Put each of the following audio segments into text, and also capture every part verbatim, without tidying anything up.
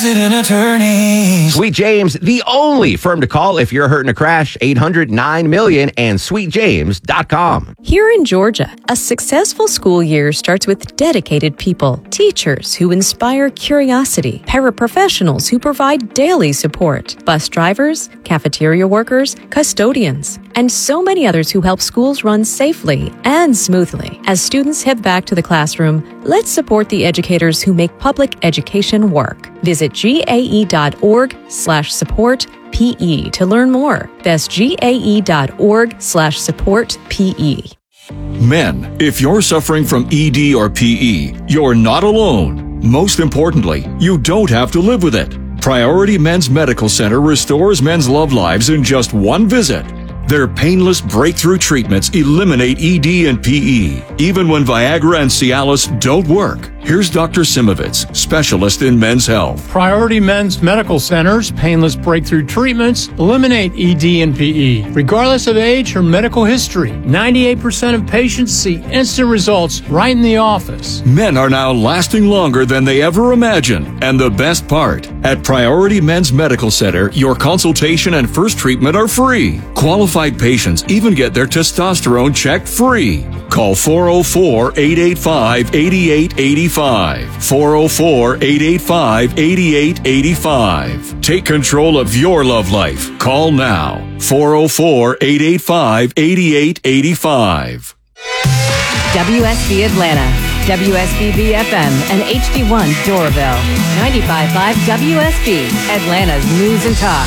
An attorney. Sweet James, the only firm to call if you're hurt in a crash. eight hundred nine million and sweet james dot com. Here in Georgia, a successful school year starts with dedicated people, teachers who inspire curiosity, paraprofessionals who provide daily support, bus drivers, cafeteria workers, custodians, and so many others who help schools run safely and smoothly. As students head back to the classroom, let's support the educators who make public education work. Visit gae.org slash support PE to learn more. That's gae.org slash support PE. Men, if you're suffering from E D or P E, you're not alone. Most importantly, you don't have to live with it. Priority Men's Medical Center restores men's love lives in just one visit. Their painless breakthrough treatments eliminate E D and P E, even when Viagra and Cialis don't work. Here's Doctor Simovitz, specialist in men's health. Priority Men's Medical Center's painless breakthrough treatments eliminate E D and P E, regardless of age or medical history. ninety-eight percent of patients see instant results right in the office. Men are now lasting longer than they ever imagined. And the best part, at Priority Men's Medical Center, your consultation and first treatment are free. Qualified patients even get their testosterone checked free. Call four oh four, eight eight five, eight eight eight five. four oh four, eight eight five, eight eight eight five. Take control of your love life. Call now. four oh four, eight eight five, eight eight eight five. W S B Atlanta, W S B B F M, and H D one Doraville. ninety-five point five W S B, Atlanta's News and Talk.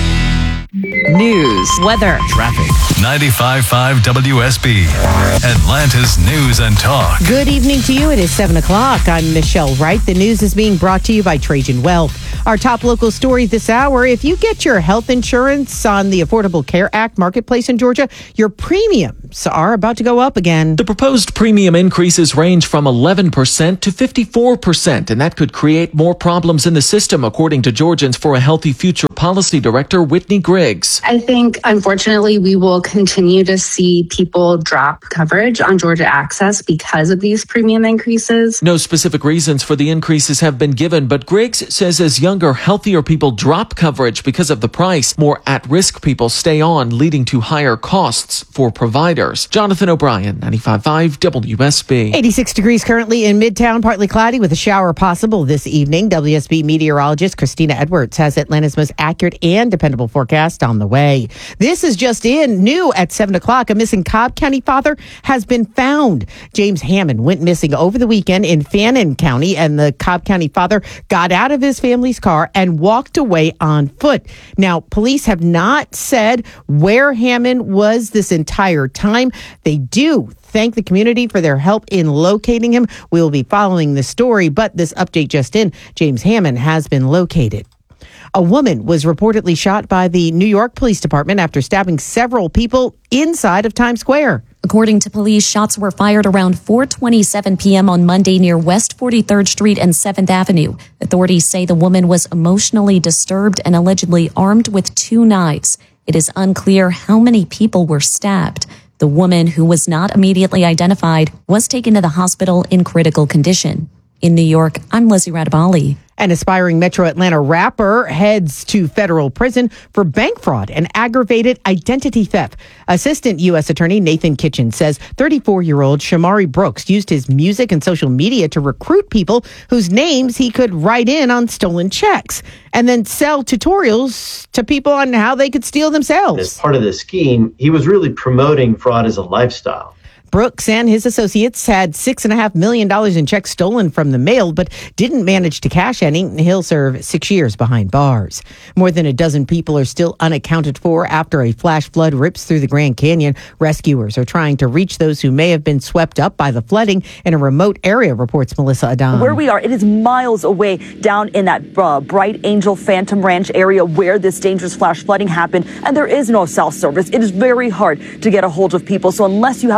News, weather, traffic. ninety-five point five W S B, Atlanta's News and Talk. Good evening to you. It is seven o'clock. I'm Michelle Wright. The news is being brought to you by Trajan Wealth. Our top local story this hour: if you get your health insurance on the Affordable Care Act marketplace in Georgia, your premiums are about to go up again. The proposed premium increases range from eleven percent to fifty-four percent, and that could create more problems in the system, according to Georgians for a Healthy Future Policy Director Whitney Griggs. I think, unfortunately, we will continue to see people drop coverage on Georgia Access because of these premium increases. No specific reasons for the increases have been given, but Griggs says as younger, healthier people drop coverage because of the price, more at-risk people stay on, leading to higher costs for providers. Jonathan O'Brien, ninety-five point five W S B. eighty-six degrees currently in Midtown, partly cloudy with a shower possible this evening. W S B meteorologist Christina Edwards has Atlanta's most accurate and dependable forecast on the way. This is just in. New at seven o'clock. A missing Cobb County father has been found. James Hammond went missing over the weekend in Fannin County, and the Cobb County father got out of his family's car and walked away on foot. Now, police have not said where Hammond was this entire time. They do thank the community for their help in locating him. We'll be following the story, but this update just in: James Hammond has been located. A woman was reportedly shot by the New York Police Department after stabbing several people inside of Times Square. According to police, shots were fired around four twenty-seven p.m. on Monday near West forty-third Street and seventh Avenue. Authorities say the woman was emotionally disturbed and allegedly armed with two knives. It is unclear how many people were stabbed. The woman, who was not immediately identified, was taken to the hospital in critical condition. In New York, I'm Lizzie Radabali. An aspiring Metro Atlanta rapper heads to federal prison for bank fraud and aggravated identity theft. Assistant U S Attorney Nathan Kitchen says thirty-four-year-old Shamari Brooks used his music and social media to recruit people whose names he could write in on stolen checks and then sell tutorials to people on how they could steal themselves. As part of the scheme, he was really promoting fraud as a lifestyle. Brooks and his associates had six and a half million dollars in checks stolen from the mail, but didn't manage to cash any. He'll serve six years behind bars. More than a dozen people are still unaccounted for after a flash flood rips through the Grand Canyon. Rescuers are trying to reach those who may have been swept up by the flooding in a remote area, reports Melissa Adam. Where we are, it is miles away down in that uh, Bright Angel Phantom Ranch area where this dangerous flash flooding happened, and there is no cell service. It is very hard to get a hold of people, so unless you have a satellite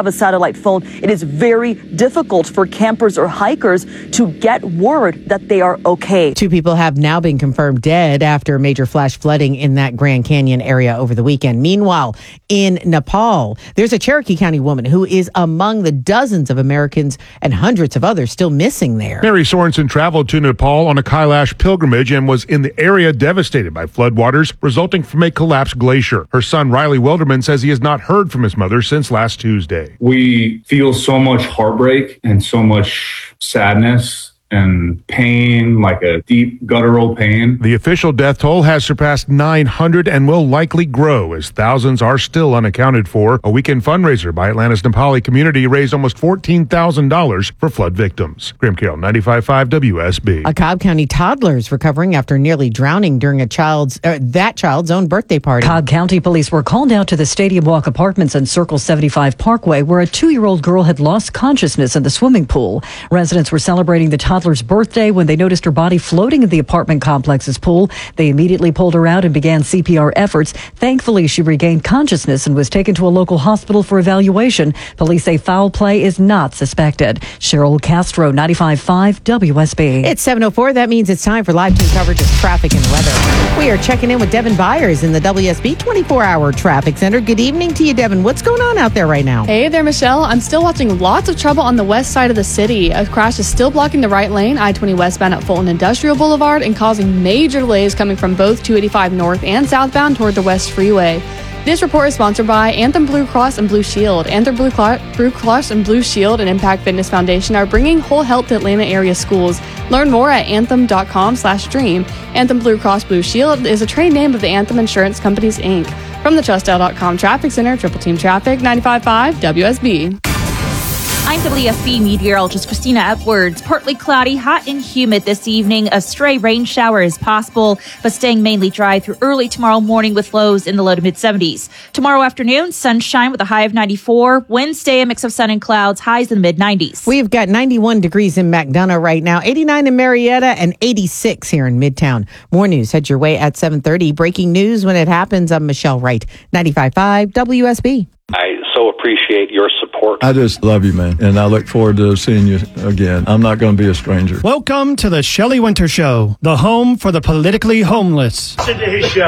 satellite phone, it is very difficult for campers or hikers to get word that they are okay. Two people have now been confirmed dead after major flash flooding in that Grand Canyon area over the weekend. Meanwhile, in Nepal, there's a Cherokee County woman who is among the dozens of Americans and hundreds of others still missing there. Mary Sorensen traveled to Nepal on a Kailash pilgrimage and was in the area devastated by floodwaters resulting from a collapsed glacier. Her son, Riley Wilderman, says he has not heard from his mother since last Tuesday. We feel so much heartbreak and so much sadness and pain, like a deep guttural pain. The official death toll has surpassed nine hundred and will likely grow as thousands are still unaccounted for. A weekend fundraiser by Atlanta's Nepali community raised almost fourteen thousand dollars for flood victims. Graham Carroll, ninety-five point five W S B. A Cobb County toddler is recovering after nearly drowning during a child's uh, that child's own birthday party. Cobb County police were called out to the Stadium Walk Apartments and Circle seventy-five Parkway, where a two-year-old girl had lost consciousness in the swimming pool. Residents were celebrating the toddler's birthday when they noticed her body floating in the apartment complex's pool. They immediately pulled her out and began C P R efforts. Thankfully, she regained consciousness and was taken to a local hospital for evaluation. Police say foul play is not suspected. Cheryl Castro, ninety-five point five W S B. It's seven oh four. That means it's time for live team coverage of traffic and weather. We are checking in with Devin Byers in the W S B twenty-four hour Traffic Center. Good evening to you, Devin. What's going on out there right now? Hey there, Michelle. I'm still watching lots of trouble on the west side of the city. A crash is still blocking the right lane, I twenty westbound at Fulton Industrial Boulevard, and causing major delays coming from both two eighty-five north and southbound toward the West Freeway. This report is sponsored by Anthem Blue Cross and Blue Shield. Anthem Blue, Cl- Blue Cross and Blue Shield and Impact Fitness Foundation are bringing whole health to Atlanta area schools. Learn more at anthem dot com slash dream. Anthem Blue Cross Blue Shield is a trade name of the Anthem Insurance Companies, Incorporated. From the Trustel dot com Traffic Center, Triple Team Traffic, ninety-five point five W S B. I'm W S B meteorologist Christina Edwards. Partly cloudy, hot and humid this evening. A stray rain shower is possible, but staying mainly dry through early tomorrow morning with lows in the low to mid seventies. Tomorrow afternoon, sunshine with a high of ninety-four. Wednesday, a mix of sun and clouds, highs in the mid nineties. We've got ninety-one degrees in McDonough right now, eighty-nine in Marietta, and eighty-six here in Midtown. More news head your way at seven thirty. Breaking news when it happens. I'm Michelle Wright, ninety-five point five W S B. I so appreciate your support. I just love you, man, and I look forward to seeing you again. I'm not going to be a stranger. Welcome to the Shelley Winter Show, the home for the politically homeless. Listen to his show.